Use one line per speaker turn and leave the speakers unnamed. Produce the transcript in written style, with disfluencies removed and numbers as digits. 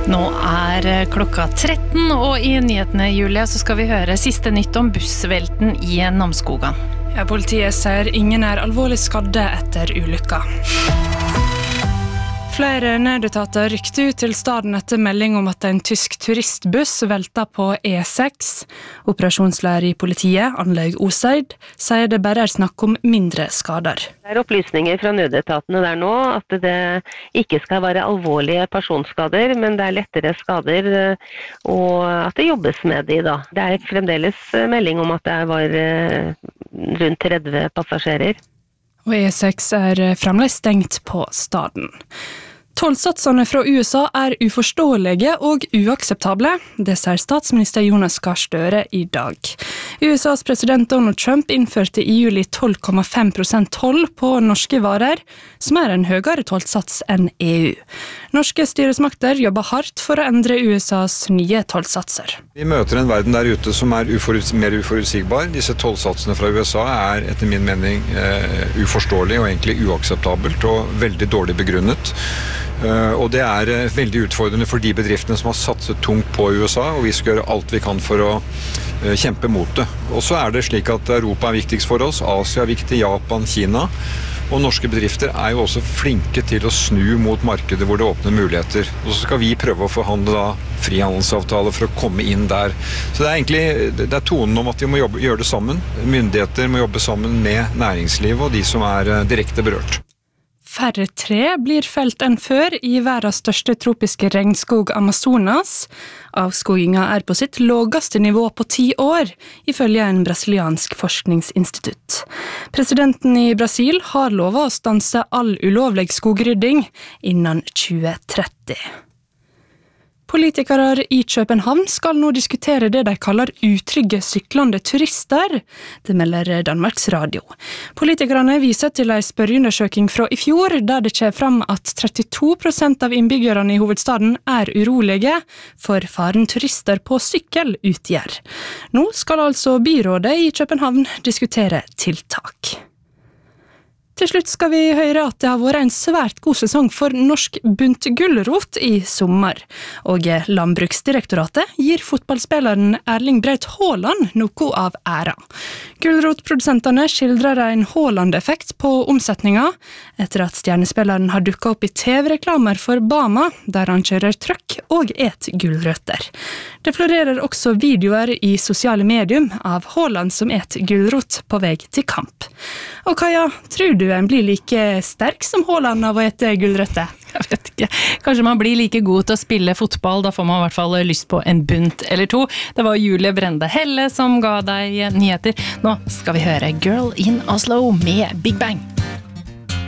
Nå klokka 13, og I nyhetene, Julia, så skal vi høre siste nytt om bussvelten I Namsskogan.
Ja, politiet sier ingen alvorlig skadde etter ulykka. Flere nødetater rykte ut til staden etter melding om at en tysk turistbuss velta på E6. Operasjonsleder I politiet, Anlaug Oseid, sier det bare snakk om mindre skader.
Det opplysninger fra nødetatene der nå at det ikke skal være alvorlige personskader, men det lettere skader, og at det jobbes med de da. Det fremdeles melding om at det var rundt 30 passasjerer.
Og E6 fremdeles stengt på staden. Tollsatsene fra USA uforståelige og uakseptable, det sier statsminister Jonas Gahr Støre I dag. USAs president Donald Trump innførte I juli 12,5% toll på norske varer, som en høyere tollsats enn EU. Norske styresmakter jobber hardt for å endre USAs nye tollsatser.
Vi møter en verden der ute som mer uforutsigbar. Disse tollsatsene fra USA etter min mening uforståelig og egentlig uakseptabelt og veldig dårlig begrunnet. Og det veldig utfordrende for de bedriftene som har satset tungt på USA, og vi skal gjøre alt vi kan for å kjempe mot det. Og så det slik at Europa viktigst for oss, Asia viktig, Japan, Kina, og norske bedrifter jo også flinke til å snu mot markedet hvor det åpner muligheter. Og så skal vi prøve å forhandle frihandelsavtaler for å komme inn der. Så det egentlig det tonen om at vi må gjøre det sammen. Myndigheter må jobbe sammen med næringslivet og de som direkte berørt.
Færre tre blir felt enn før I verdens største tropiske regnskog Amazonas. Avskoginga på sitt laveste nivå på 10 år, ifølge en brasiliansk forskningsinstitutt. Presidenten I Brasil har lovet å stanse all ulovlig skogrydding innen 2030. Politikere I København skal nå diskutere det de kaller utrygge syklende turister. Det melder Danmarks Radio. Politikerne viser til en spørreundersøking fra I fjor, der det kommer fram at 32% av innbyggerne I hovedstaden urolige for faren turister på sykkel utgjør. Nå skal altså byrådet I København diskutere tiltak. Til slutt skal vi høre at det har vært en svært god sesong for norsk buntgulrot I sommer, og Landbruksdirektoratet gir fotballspilleren Erling Braut Haaland noe av æra. Gulrotprodusentene skildrer en Haaland-effekt på omsetninga, etter at stjernespilleren har dukket opp I TV-reklamer for Bama, der han kjører trøkk og gulrøtter. Det florerer også videoer I sosiale medium av Haaland som gulrot på vei til kamp. Og Kaja, tror du en blir like sterk som Haaland av å ete gulrøtter?
Jeg vet ikke. Kanskje man blir like god til å spille fotball, da får man I hvert fall lyst på en bunt eller to. Det var Julie Brende Helle som ga deg nyheter. Nå skal vi høre Girl in Oslo med Big Bang.